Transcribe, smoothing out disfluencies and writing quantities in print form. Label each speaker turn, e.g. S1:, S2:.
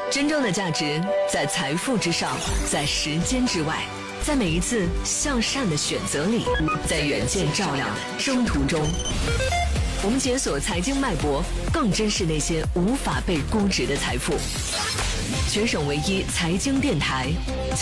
S1: 真正的价值在财富之上，在时间之外，在每一次向善的选择里，在远见照亮的征途中。我们解锁财经脉搏，更珍视那些无法被估值的财富。全省唯一财经电台。